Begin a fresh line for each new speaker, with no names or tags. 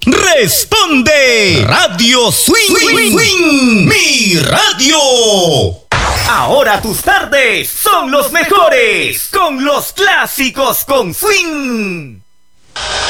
responde Radio Swing, mi radio. Ahora tus tardes son los mejores con los clásicos con swing.